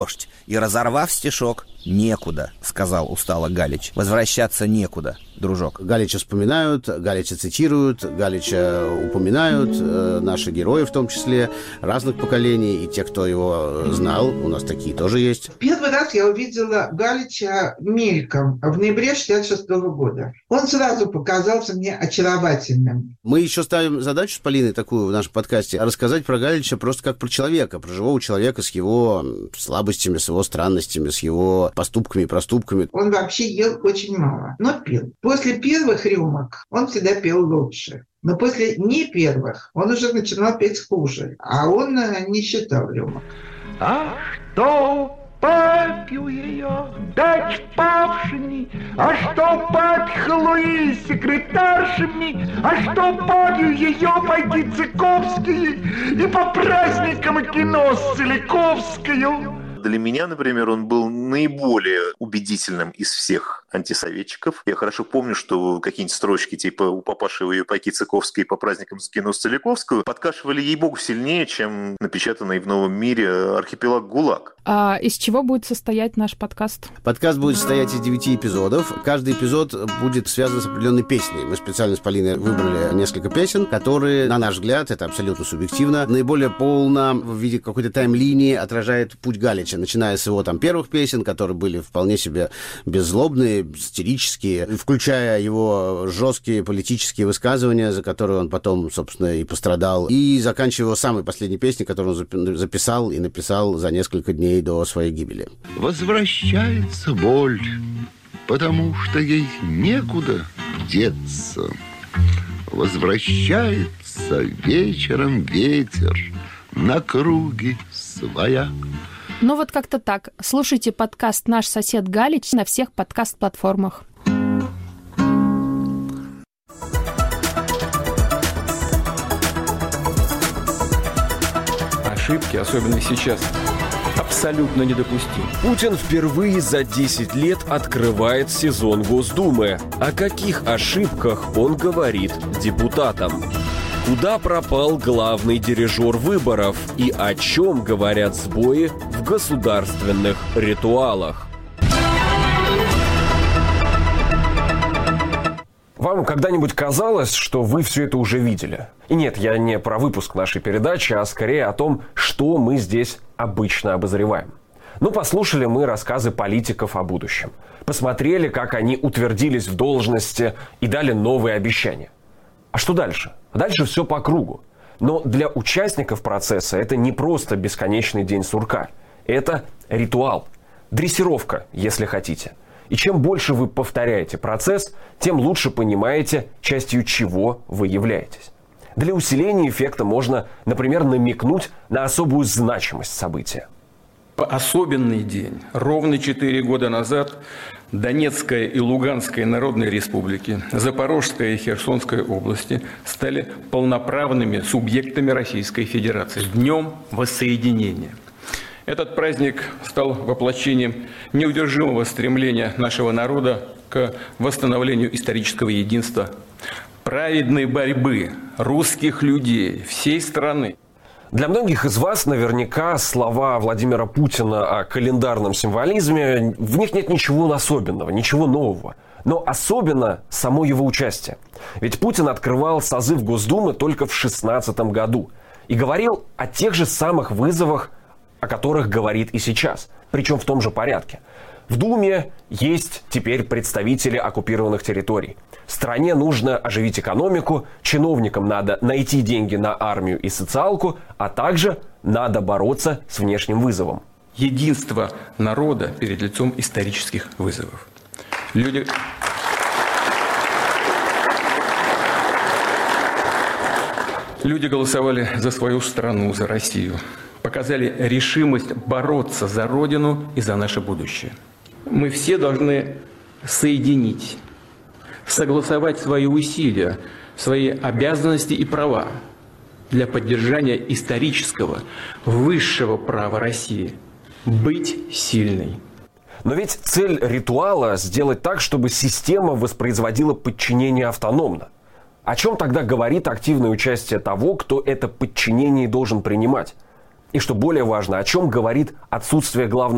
И, разорвав стишок, «Некуда», — сказал устало Галич. «Возвращаться некуда, дружок». Галича вспоминают, Галича цитируют, Галича упоминают, наши герои в том числе, разных поколений, и те, кто его знал, у нас такие тоже есть. Первый раз я увидела Галича мельком в ноябре 1966 года. Он сразу показался мне очаровательным. Мы еще ставим задачу с Полиной такую в нашем подкасте, рассказать про Галича просто как про человека, про живого человека с его слабостями, с его странностями, с его поступками и проступками. Он вообще ел очень мало, но пил. После первых рюмок он всегда пел лучше. Но после не первых он уже начинал петь хуже. А он не считал рюмок. А что попью ее, дать павшими, а что подхлуи секретаршами, а что попью ее, пойти Цыковские и по праздникам кино с Целиковскою. Для меня, например, он был наиболее убедительным из всех антисоветчиков. Я хорошо помню, что какие-нибудь строчки типа «У папаши ее пайки Цыковской по праздникам с кино с Целиковскую» подкашивали ей-богу сильнее, чем напечатанный в «Новом мире» архипелаг ГУЛАГ. А из чего будет состоять наш подкаст? Подкаст будет состоять из 9 эпизодов. Каждый эпизод будет связан с определенной песней. Мы специально с Полиной выбрали несколько песен, которые, на наш взгляд, это абсолютно субъективно, наиболее полно в виде какой-то тайм-линии отражает путь Галича, начиная с его первых песен, которые были вполне себе беззлобные, сатирические, включая его жесткие политические высказывания, за которые он потом, собственно, и пострадал, и заканчивая его самой последней песней, которую он записал и написал за несколько дней до своей гибели. Возвращается боль, потому что ей некуда деться. Возвращается вечером ветер на круги своя. Ну вот как-то так. Слушайте подкаст «Наш сосед Галич» на всех подкаст-платформах. Ошибки, особенно сейчас, абсолютно недопустимы. Путин впервые за 10 лет открывает сезон Госдумы. О каких ошибках он говорит депутатам? Куда пропал главный дирижер выборов и о чем говорят сбои в государственных ритуалах? Вам когда-нибудь казалось, что вы все это уже видели? И нет, я не про выпуск нашей передачи, а скорее о том, что мы здесь обычно обозреваем. Ну, послушали мы рассказы политиков о будущем. Посмотрели, как они утвердились в должности и дали новые обещания. А что дальше? Дальше все по кругу. Но для участников процесса это не просто бесконечный день сурка. Это ритуал. Дрессировка, если хотите. И чем больше вы повторяете процесс, тем лучше понимаете, частью чего вы являетесь. Для усиления эффекта можно, например, намекнуть на особую значимость события. Особенный день. Ровно 4 года назад Донецкая и Луганская народные республики, Запорожская и Херсонская области стали полноправными субъектами Российской Федерации. С Днем Воссоединения. Этот праздник стал воплощением неудержимого стремления нашего народа к восстановлению исторического единства, праведной борьбы русских людей всей страны. Для многих из вас наверняка слова Владимира Путина о календарном символизме, в них нет ничего особенного, ничего нового. Но особенно само его участие. Ведь Путин открывал созыв Госдумы только в 2016 году и говорил о тех же самых вызовах, о которых говорит и сейчас, причем в том же порядке. В Думе есть теперь представители оккупированных территорий. Стране нужно оживить экономику, чиновникам надо найти деньги на армию и социалку, а также надо бороться с внешним вызовом. Единство народа перед лицом исторических вызовов. Люди голосовали за свою страну, за Россию. Показали решимость бороться за Родину и за наше будущее. Мы все должны соединить, согласовать свои усилия, свои обязанности и права для поддержания исторического, высшего права России – быть сильной. Но ведь цель ритуала – сделать так, чтобы система воспроизводила подчинение автономно. О чем тогда говорит активное участие того, кто это подчинение должен принимать? И что более важно, о чем говорит отсутствие главного